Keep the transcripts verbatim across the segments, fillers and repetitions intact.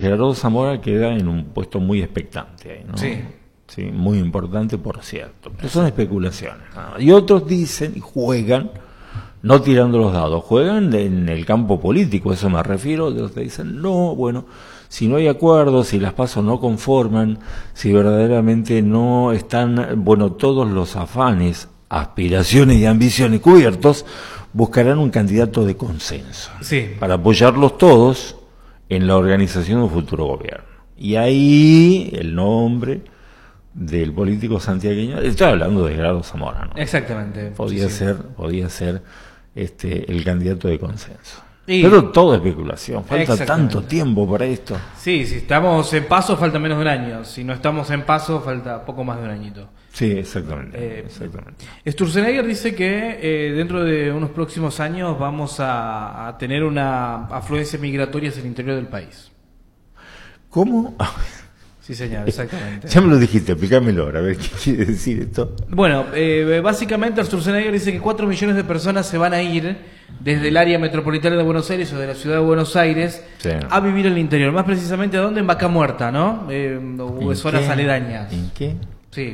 Gerardo Zamora queda en un puesto muy expectante ahí, ¿no? Sí. Sí, muy importante, por cierto. Pero son especulaciones. ¿No? Y otros dicen y juegan, no tirando los dados, juegan en el campo político, eso me refiero, de los que dicen, no, bueno, si no hay acuerdos, si las pasos no conforman, si verdaderamente no están, bueno, todos los afanes, aspiraciones y ambiciones cubiertos, buscarán un candidato de consenso, sí, para apoyarlos todos en la organización de un futuro gobierno. Y ahí el nombre del político santiagueño, estoy hablando de Gerardo Zamora, ¿no? Exactamente. Podía sí, ser, sí. podía ser este el candidato de consenso. Y, pero todo especulación, falta tanto tiempo para esto. Sí, si estamos en paso falta menos de un año, si no estamos en paso falta poco más de un añito. Sí, exactamente. Eh, exactamente. Sturzenegger dice que eh, dentro de unos próximos años vamos a, a tener una afluencia migratoria hacia el interior del país. ¿Cómo? Sí, señor, exactamente. Ya me lo dijiste, explícamelo ahora, a ver qué quiere decir esto. Bueno, eh, básicamente Sturzenegger dice que cuatro millones de personas se van a ir desde el área metropolitana de Buenos Aires o de la ciudad de Buenos Aires sí. a vivir en el interior. Más precisamente, ¿a dónde? En Vaca Muerta, ¿no? Eh, o zonas aledañas. ¿En qué? Sí.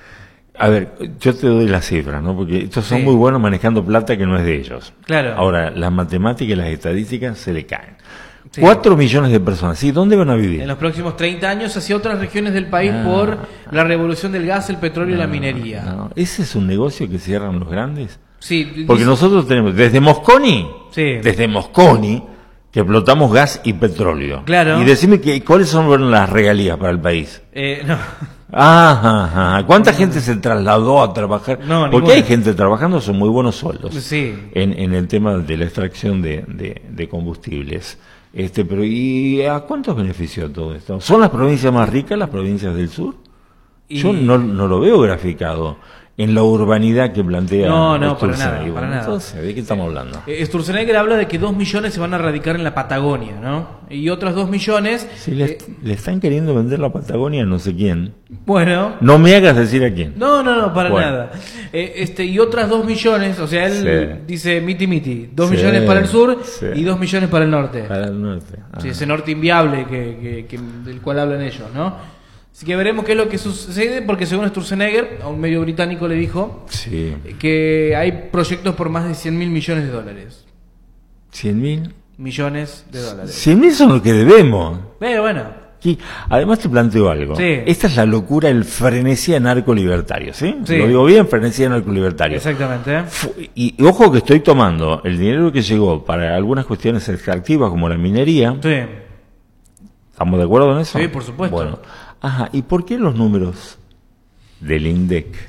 A ver, yo te doy las cifras, ¿no? Porque estos son sí. muy buenos manejando plata que no es de ellos. Claro. Ahora, las matemáticas y las estadísticas se le caen. Sí. Cuatro millones de personas, ¿sí? ¿Dónde van a vivir? En los próximos treinta años hacia otras regiones del país no, por la revolución del gas, el petróleo no, y la minería. No. ¿Ese es un negocio que cierran los grandes? Sí. Porque dice... nosotros tenemos, desde Mosconi, sí. desde Mosconi, que explotamos gas y petróleo. Claro. Y decime que, cuáles son bueno, las regalías para el país. Eh, no. Ajá, ajá. ¿Cuánta gente se trasladó a trabajar? No, porque ninguna. hay gente trabajando, son muy buenos sueldos. Sí. En, en el tema de la extracción de, de, de combustibles. Este, pero ¿y a cuántos benefició todo esto? ¿Son las provincias más ricas las provincias del sur? Y... Yo no, no lo veo graficado en la urbanidad que plantea. No, no, para nada, para nada. Entonces, ¿de qué estamos hablando? Eh, Sturzenegger habla de que dos millones se van a radicar en la Patagonia, ¿no? Y otros dos millones... Si le, eh... le están queriendo vender la Patagonia a no sé quién. Bueno... No me hagas decir a quién. No, no, no, para bueno. nada. Eh, este Y otras dos millones, o sea, él sí. dice miti miti, dos sí. millones para el sur sí. y dos millones para el norte. Para el norte. Sí, ese norte inviable que, que, que, del cual hablan ellos, ¿no? Así que veremos qué es lo que sucede, porque según Sturzenegger, a un medio británico le dijo sí. que hay proyectos por más de cien mil millones de dólares. ¿cien mil? Millones de dólares. cien mil son los que debemos. Eh, bueno. Y además te planteo algo. Sí. Esta es la locura, el frenesí anarco-libertario, ¿sí? Sí. Lo digo bien, frenesí anarco-libertario. Exactamente. Y, y ojo que estoy tomando el dinero que llegó para algunas cuestiones extractivas como la minería. Sí. ¿Estamos de acuerdo en eso? Sí, por supuesto. Bueno, ajá, ¿y por qué los números del INDEC?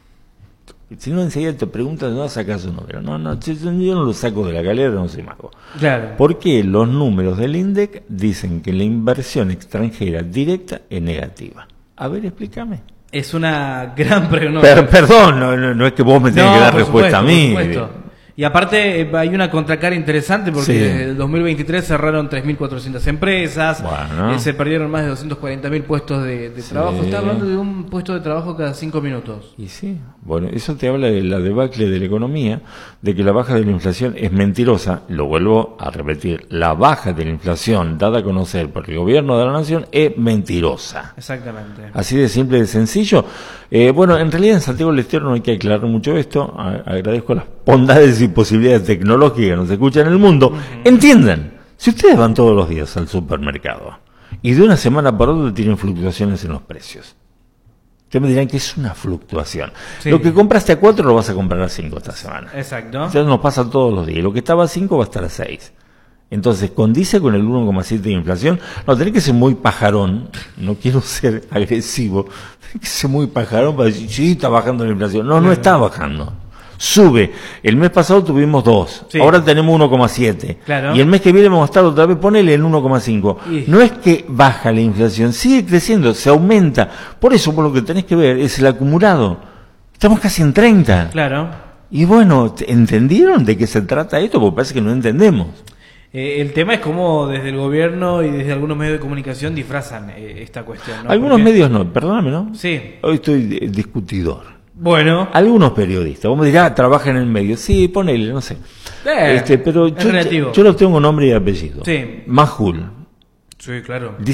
Si no, enseguida te preguntas, ¿no sacas un número? No, no, yo no lo saco de la galera, no soy mago. Claro. ¿Por qué los números del INDEC dicen que la inversión extranjera directa es negativa? A ver, explícame. Es una gran pregunta. Per, perdón, no, no, no es que vos me tengas no, que dar por respuesta supuesto, a mí. Por supuesto. Y aparte hay una contracara interesante porque sí. desde el dos mil veintitrés cerraron tres mil cuatrocientas empresas, bueno. eh, se perdieron más de doscientos cuarenta mil puestos de, de sí. trabajo. Está hablando de un puesto de trabajo cada cinco minutos. Y sí, bueno, eso te habla de la debacle de la economía, de que la baja de la inflación es mentirosa. Lo vuelvo a repetir, la baja de la inflación dada a conocer por el gobierno de la nación es mentirosa. Exactamente. Así de simple y de sencillo. Eh, bueno, en realidad en Santiago del Estero no hay que aclarar mucho esto. A, agradezco las bondades y posibilidades tecnológicas que nos escuchan en el mundo. Uh-huh. Entiendan, si ustedes van todos los días al supermercado y de una semana para otra tienen fluctuaciones en los precios, ustedes me dirán que es una fluctuación. Sí. Lo que compraste a cuatro lo vas a comprar a cinco esta semana. Exacto. Entonces nos pasa todos los días. Lo que estaba a cinco va a estar a seis. Entonces, condice con el uno coma siete de inflación. No, tenés que ser muy pajarón. No quiero ser agresivo. Tenés que ser muy pajarón para decir, sí, está bajando la inflación. No, no está bajando. Sube. El mes pasado tuvimos dos. Sí. Ahora tenemos uno coma siete. Claro. Y el mes que viene vamos a estar otra vez, ponele el uno coma cinco. Y... No es que baja la inflación, sigue creciendo, se aumenta. Por eso, por lo que tenés que ver, es el acumulado. Estamos casi en treinta. Claro. Y bueno, ¿entendieron de qué se trata esto? Porque parece que no entendemos. Eh, el tema es cómo desde el gobierno y desde algunos medios de comunicación disfrazan eh, esta cuestión, ¿no? Algunos Porque... medios no, perdóname, ¿no? Sí. Hoy estoy eh, discutidor. Bueno. Algunos periodistas, vos me dirás, trabaja en el medio. Sí, ponele, no sé. Eh, este, pero es yo, relativo. yo lo tengo nombre y apellido. Sí. Majul. Sí, claro.